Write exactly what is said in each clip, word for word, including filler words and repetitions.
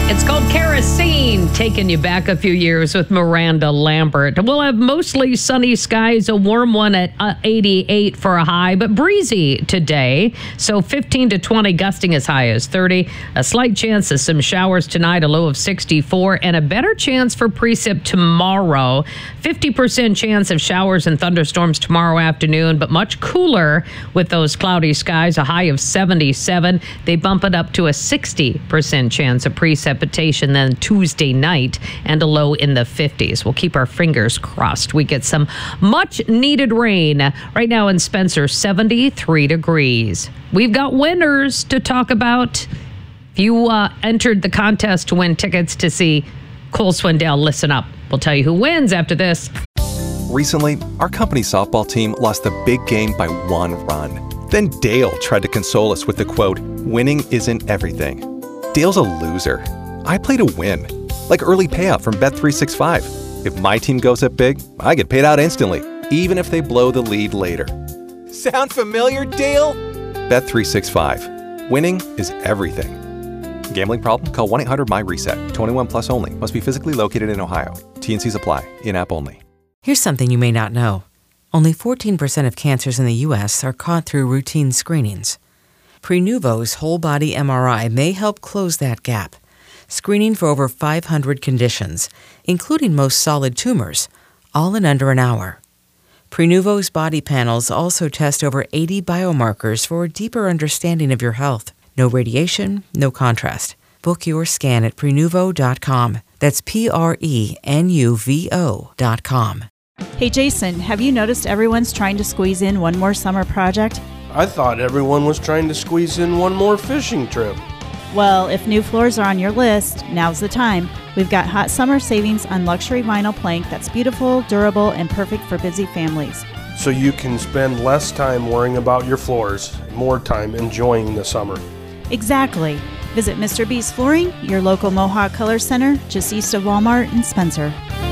It's called Kerosene, taking you back a few years with Miranda Lambert. We'll have mostly sunny skies, a warm one at uh, eighty-eight for a high, but breezy today. So fifteen to twenty, gusting as high as thirty. A slight chance of some showers tonight, a low of sixty-four, and a better chance for precip tomorrow. fifty percent chance of showers and thunderstorms tomorrow afternoon, but much cooler with those cloudy skies, a high of seventy-seven. They bump it up to a sixty percent chance of precipitation then Tuesday night, and a low in the fifties. We'll keep our fingers crossed we get some much needed rain. Right now in Spencer, seventy-three degrees. We've got winners to talk about. If you uh, entered the contest to win tickets to see Cole Swindell, listen up. We'll tell you who wins after this. Recently, our company softball team lost the big game by one run. Then Dale tried to console us with the quote, "Winning isn't everything." Dale's a loser. I play to win, like early payout from Bet three sixty-five. If my team goes up big, I get paid out instantly, even if they blow the lead later. Sound familiar, Dale? Bet three sixty-five. Winning is everything. Gambling problem? Call one eight hundred M Y reset. twenty-one plus only. Must be physically located in Ohio. T and Cs apply. In-app only. Here's something you may not know. Only fourteen percent of cancers in the U S are caught through routine screenings. Prenuvo's whole-body M R I may help close that gap, screening for over five hundred conditions, including most solid tumors, all in under an hour. Prenuvo's body panels also test over eighty biomarkers for a deeper understanding of your health. No radiation, no contrast. Book your scan at Prenuvo dot com. That's P R E N U V O dot com. Hey Jason, have you noticed everyone's trying to squeeze in one more summer project? I thought everyone was trying to squeeze in one more fishing trip. Well, if new floors are on your list, now's the time. We've got hot summer savings on luxury vinyl plank that's beautiful, durable, and perfect for busy families. So you can spend less time worrying about your floors, and more time enjoying the summer. Exactly. Visit Mister B's Flooring, your local Mohawk Color Center, just east of Walmart in Spencer.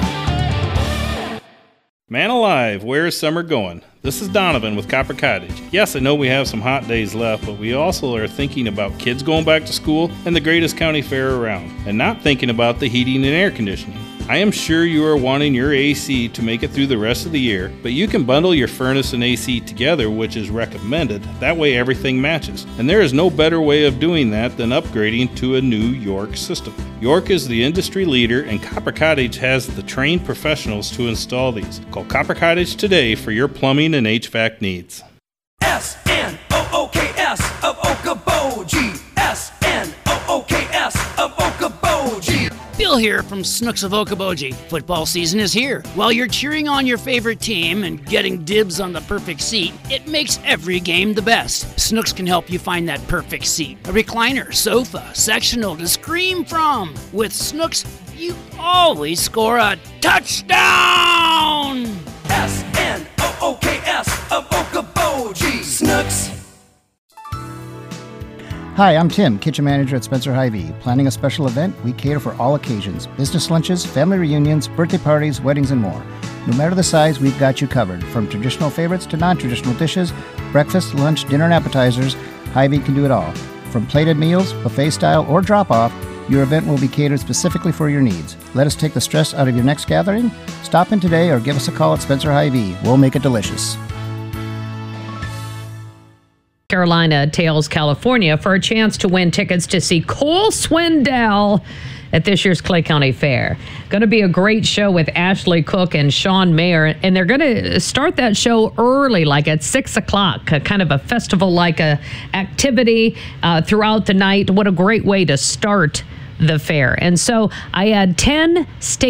Man alive, where is summer going? This is Donovan with Copper Cottage. Yes, I know we have some hot days left, but we also are thinking about kids going back to school and the greatest county fair around, and not thinking about the heating and air conditioning. I am sure you are wanting your A C to make it through the rest of the year, but you can bundle your furnace and A C together, which is recommended. That way everything matches. And there is no better way of doing that than upgrading to a new York system. York is the industry leader, and Copper Cottage has the trained professionals to install these. Call Copper Cottage today for your plumbing and H V A C needs. S N O O K S of Okoboji. S N O O K S of Okoboji. Bill here from Snooks of Okoboji. Football season is here. While you're cheering on your favorite team and getting dibs on the perfect seat, it makes every game the best. Snooks can help you find that perfect seat. A recliner, sofa, sectional to scream from. With Snooks, you always score a touchdown! S N O O K S of Okoboji. Snooks. Hi, I'm Tim, kitchen manager at Spencer Hy-Vee. Planning a special event? We cater for all occasions. Business lunches, family reunions, birthday parties, weddings, and more. No matter the size, we've got you covered. From traditional favorites to non-traditional dishes, breakfast, lunch, dinner, and appetizers, Hy-Vee can do it all. From plated meals, buffet style, or drop-off, your event will be catered specifically for your needs. Let us take the stress out of your next gathering. Stop in today or give us a call at Spencer Hy-Vee. We'll make it delicious. Carolina Tales, California, for a chance to win tickets to see Cole Swindell at this year's Clay County Fair. Going to be a great show with Ashley Cook and Sean Mayer, and they're going to start that show early, like at six o'clock, a kind of a festival-like a activity uh, throughout the night. What a great way to start the fair. And so I had ten state